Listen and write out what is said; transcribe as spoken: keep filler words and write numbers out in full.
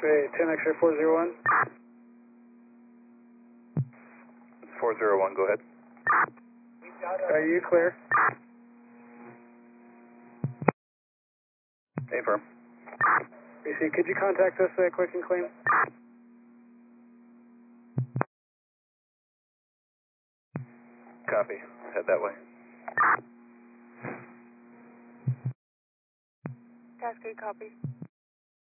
Wait, ten X-ray four zero one. four zero one, go ahead. Are you clear? Affirm. B C, could you contact us uh, quick and clean? Copy. Head that way. Cascade copy.